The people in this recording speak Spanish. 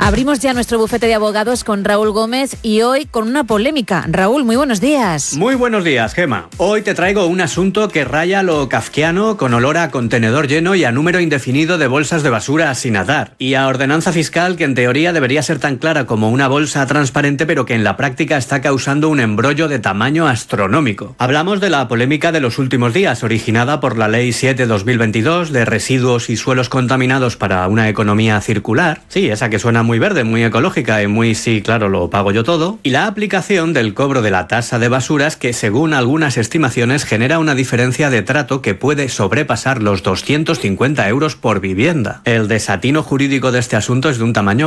Abrimos ya nuestro bufete de abogados con Raúl Gómez y hoy con una polémica. Raúl, muy buenos días. Muy buenos días, Gema. Hoy te traigo un asunto que raya lo kafkiano, con olor a contenedor lleno y a número indefinido de bolsas de basura sin atar. Y a ordenanza fiscal que en teoría debería ser tan clara como una bolsa transparente, pero que en la práctica está causando un embrollo de tamaño astronómico. Hablamos de la polémica de los últimos días, originada por la Ley 7/2022 de residuos y suelos contaminados para una economía circular. Sí, esa que suena muy verde, muy ecológica y muy sí, claro, lo pago yo todo. Y la aplicación del cobro de la tasa de basuras que, según algunas estimaciones, genera una diferencia de trato que puede sobrepasar los 250 euros por vivienda. El desatino jurídico de este asunto es de un tamaño